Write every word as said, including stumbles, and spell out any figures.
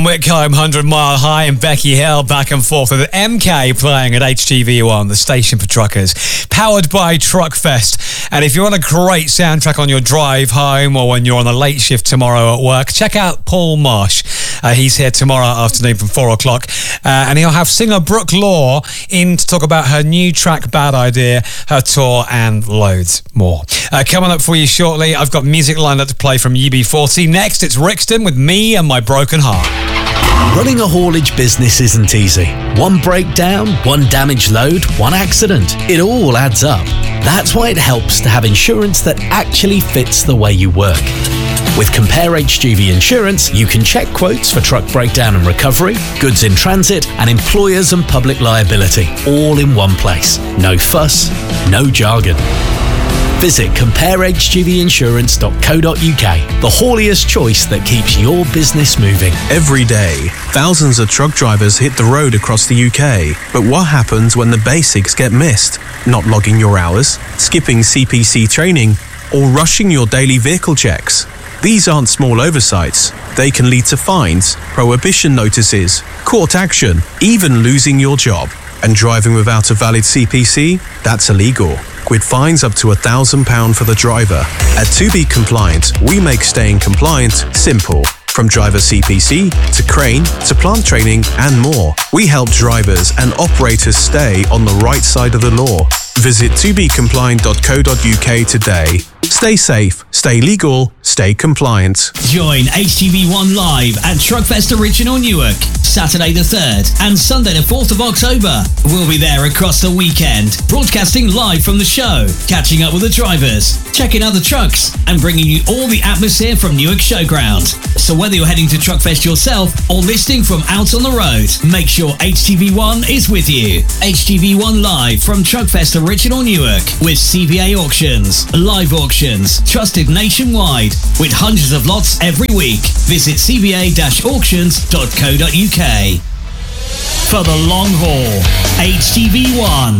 Whitcomb, one hundred Mile High, and Becky Hill back and forth with M K playing at H T V one, the station for truckers, powered by Truckfest. And if you want a great soundtrack on your drive home or when you're on a late shift tomorrow at work, check out Paul Marsh. Uh, he's here tomorrow afternoon from four o'clock, uh, and he'll have singer Brooke Law in to talk about her new track, Bad Idea, her tour, and loads more. Uh, coming up for you shortly, I've got music lined up to play from U B forty. Next, it's Rixton with Me and My Broken Heart. Running a haulage business isn't easy. One breakdown, one damaged load, one accident. It all adds up. That's why it helps to have insurance that actually fits the way you work. With Compare H G V Insurance, you can check quotes for truck breakdown and recovery, goods in transit, and employers and public liability, all in one place. No fuss, no jargon. Visit compare h g v insurance dot co dot u k, the hauliest choice that keeps your business moving. Every day, thousands of truck drivers hit the road across the U K. But what happens when the basics get missed? Not logging your hours, skipping C P C training, or rushing your daily vehicle checks? These aren't small oversights. They can lead to fines, prohibition notices, court action, even losing your job. And driving without a valid C P C? That's illegal, with fines up to one thousand pounds for the driver. At To Be Compliant, we make staying compliant simple. From driver C P C, to crane, to plant training, and more. We help drivers and operators stay on the right side of the law. Visit to be compliant dot co dot u k today. Stay safe, stay legal, stay compliant. Join H T V one live at Truckfest Original Newark, Saturday the third and Sunday the fourth of October. We'll be there across the weekend, broadcasting live from the show, catching up with the drivers, checking out the trucks, and bringing you all the atmosphere from Newark Showground. So whether you're heading to Truckfest yourself or listening from out on the road, make sure H T V one is with you. H T V one live from Truckfest Original Newark with C B A Auctions, live auctions, trusted nationwide with hundreds of lots every week. Visit c b a dash auctions dot co dot u k. For the long haul, H T V one.